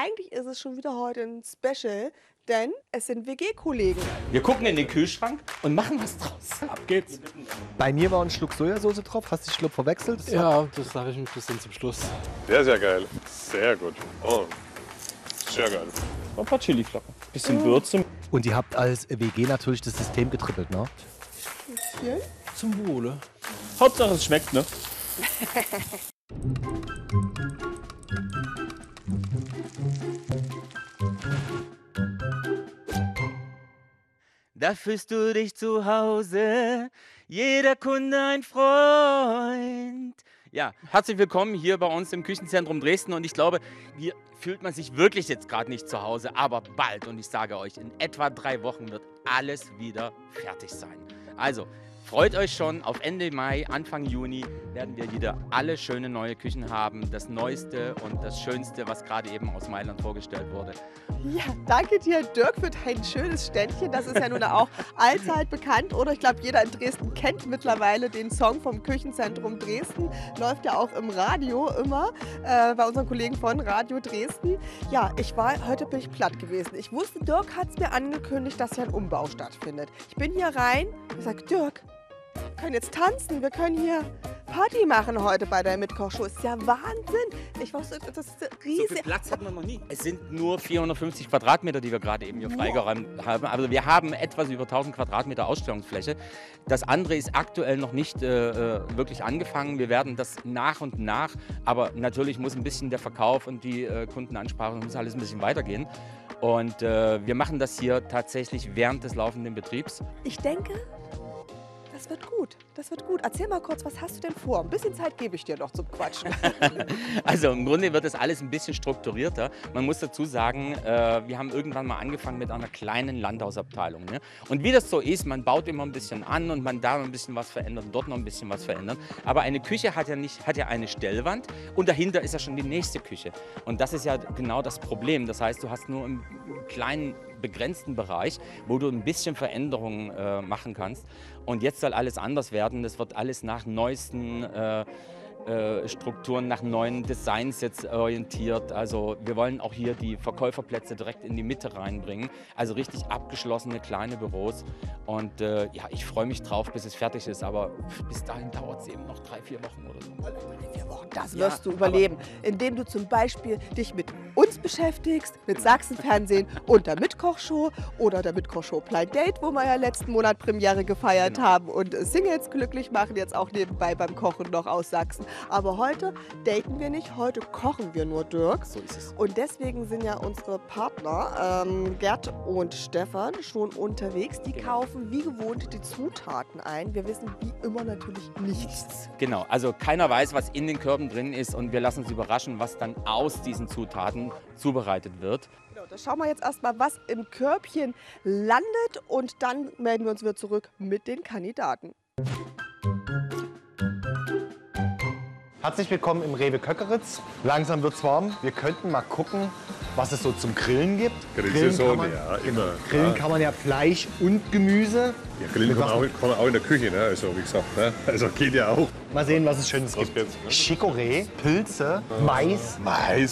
eigentlich ist es schon wieder heute ein Special, denn es sind WG-Kollegen. Wir gucken in den Kühlschrank und machen was draus. Ab geht's. Bei mir war ein Schluck Sojasauce drauf. Hast du den Schluck verwechselt? Ja, das sage ich ein bisschen zum Schluss. Sehr, sehr geil. Sehr gut. Oh, sehr geil. Ein paar Chiliflocken. Bisschen Würze. Und ihr habt als WG natürlich das System getrippelt, ne? Hier. Zum Wohle. Hauptsache es schmeckt, ne? Da fühlst du dich zu Hause, jeder Kunde ein Freund. Ja, herzlich willkommen hier bei uns im Küchenzentrum Dresden und ich glaube, hier fühlt man sich wirklich jetzt gerade nicht zu Hause, aber bald, und ich sage euch, in etwa 3 Wochen wird alles wieder fertig sein. Also, freut euch schon, auf Ende Mai, Anfang Juni werden wir wieder alle schöne neue Küchen haben. Das Neueste und das Schönste, was gerade eben aus Mailand vorgestellt wurde. Ja, danke dir, Dirk, für dein schönes Ständchen. Das ist ja nun auch allzeit bekannt, oder? Ich glaube, jeder in Dresden kennt mittlerweile den Song vom Küchenzentrum Dresden. Läuft ja auch im Radio immer, bei unseren Kollegen von Radio Dresden. Ja, heute bin ich platt gewesen. Ich wusste, Dirk hat es mir angekündigt, dass hier ein Umbau stattfindet. Ich bin hier rein und sage, Dirk, wir können jetzt tanzen, wir können hier Party machen heute bei der Mitkochshow. Ist ja Wahnsinn. Ich wusste, das ist riesig. So viel Platz hatten wir noch nie. Es sind nur 450 Quadratmeter, die wir gerade eben hier freigeräumt haben. Also wir haben etwas über 1000 Quadratmeter Ausstellungsfläche. Das andere ist aktuell noch nicht wirklich angefangen. Wir werden das nach und nach, aber natürlich muss ein bisschen der Verkauf und die Kundenansprache, muss alles ein bisschen weitergehen. Und wir machen das hier tatsächlich während des laufenden Betriebs. Ich denke, das wird gut. Das wird gut. Erzähl mal kurz, was hast du denn vor? Ein bisschen Zeit gebe ich dir noch zum Quatschen. Also im Grunde wird das alles ein bisschen strukturierter. Man muss dazu sagen, wir haben irgendwann mal angefangen mit einer kleinen Landhausabteilung. Ne? Und wie das so ist, man baut immer ein bisschen an und man da ein bisschen was verändert und dort noch ein bisschen was verändern. Aber eine Küche hat ja eine Stellwand und dahinter ist ja schon die nächste Küche. Und das ist ja genau das Problem. Das heißt, du hast nur einen kleinen begrenzten Bereich, wo du ein bisschen Veränderungen machen kannst. Und jetzt soll alles anders werden. Das wird alles nach neuesten Strukturen, nach neuen Designs jetzt orientiert. Also wir wollen auch hier die Verkäuferplätze direkt in die Mitte reinbringen. Also richtig abgeschlossene kleine Büros. Und ja, ich freue mich drauf, bis es fertig ist. Aber bis dahin dauert es eben noch 3-4 Wochen oder so. Das wirst du überleben, indem du zum Beispiel dich mit uns beschäftigst, mit Sachsenfernsehen und der Mitkochshow oder der Mitkochshow Blind Date, wo wir ja letzten Monat Premiere gefeiert haben und Singles glücklich machen, jetzt auch nebenbei beim Kochen noch aus Sachsen. Aber heute daten wir nicht, heute kochen wir nur, Dirk. So ist es. Und deswegen sind ja unsere Partner, Gerd und Stefan, schon unterwegs. Die kaufen wie gewohnt die Zutaten ein. Wir wissen wie immer natürlich nichts. Genau, also keiner weiß, was in den Körben drin ist und wir lassen uns überraschen, was dann aus diesen Zutaten zubereitet wird. Genau, da schauen wir jetzt erstmal, was im Körbchen landet und dann melden wir uns wieder zurück mit den Kandidaten. Herzlich willkommen im Rewe Köckeritz. Langsam wird's warm. Wir könnten mal gucken, was es so zum Grillen gibt. Grillsaison, Grillen ja, immer. Grillen Ja. kann man ja Fleisch und Gemüse. Ja, Grillen kann man auch in der Küche, ne? Also wie gesagt, ne? Also geht ja auch. Mal sehen, was es Schönes Was gibt. gibt's, ne? Chicorée, Pilze, Mais. Mais,